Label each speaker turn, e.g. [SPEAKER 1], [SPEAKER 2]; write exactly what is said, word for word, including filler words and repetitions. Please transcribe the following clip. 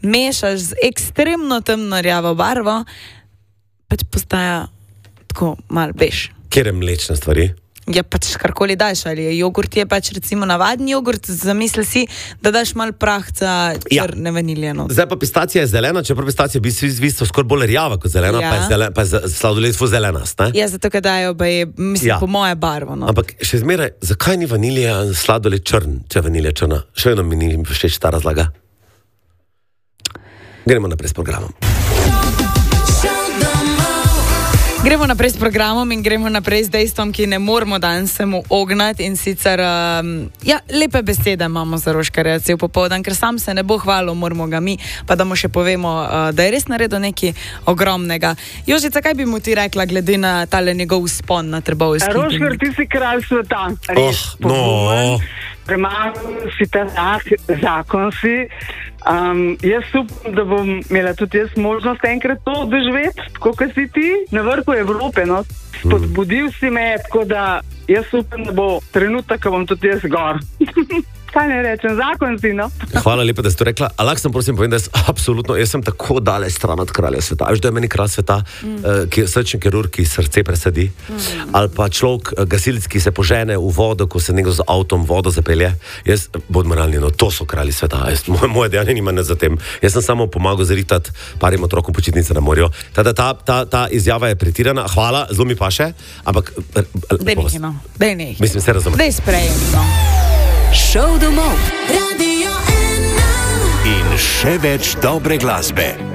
[SPEAKER 1] mešaš z ekstremno temno rjavo barvo, pač postaja tako malo, veš.
[SPEAKER 2] Kjer je mlečne stvari?
[SPEAKER 1] Ja, pač karkoli daš, ali je jogurt, je pač recimo navadni jogurt, zamisli si, da daš malo prahca črne ja. vanilije. No.
[SPEAKER 2] Zdaj pa pistacija je zelena, čeprav pistacija bi v bistvu skoraj bolj rjava kot zelena, ja. pa je, zelen, pa je sladoled fu zelenast, ne?
[SPEAKER 1] Ja, zato, ker dajo, pa je, mislim, ja. po moje barvo, no.
[SPEAKER 2] Ampak še zmeraj, zakaj ni vanilija sladoled črn, če je vanilija črna? Še vedno mi ni všeč ta razlaga. Gremo naprej s programom.
[SPEAKER 1] Gremo naprej s programom in gremo naprej z dejstvom, ki ne moramo danes se mu ognati in sicer, um, ja, lepe besede imamo za Roškarja cel popoldan, ker sam se ne bo hvalil, moramo ga mi, pa da mu še povemo, uh, da je res naredil nekaj ogromnega. Jožica, kaj bi mu ti rekla, glede na tale njegov vzpon na Trbovski?
[SPEAKER 3] Roškar, ti si kralj sveta.
[SPEAKER 2] Oh, no.
[SPEAKER 3] Premagal si ta zakon si. Um, jaz upam, da bom imela tudi jaz možnost enkrat to doživeti, tako kot si ti, na vrhu Evrope, no. Spodbudil si me, tako da jaz upam, da bo trenutek, ko bom tudi jaz gor. Kaj ne rečem, zakon si, no.
[SPEAKER 2] Hvala lepa, da si to rekla. A lahko sem prosim povem, da jaz absolutno, jaz sem tako daleč stran od kralja sveta. Veš, da je meni kralj sveta, mm. uh, ki je srčen kirurg, ki srce presadi, mm. ali pa človek, uh, gasilec, ki se požene v vodo, ko se nekdo z avtom vodo zapelje. Jaz, bod moralni, no, to so kralji sveta. Jaz, moje, moje dejanje nima ne za tem. Jaz sem samo pomagal zaritati parim otrokom počitnice na morju. Tada, ta, ta, ta izjava je pretirana. Hvala, zelo mi pa še, ampak...
[SPEAKER 1] Dej nekaj, no. Dej nekaj.
[SPEAKER 2] Mislim, se razumem.
[SPEAKER 1] Dej sprejem, no.
[SPEAKER 4] Šov domov. Radio ena. In še več dobre glasbe.